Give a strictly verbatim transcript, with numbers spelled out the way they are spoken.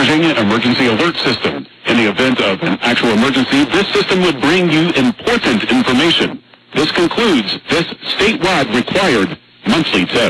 emerging emergency alert system. In the event of an actual emergency, this system would bring you important information. This concludes this statewide required monthly test.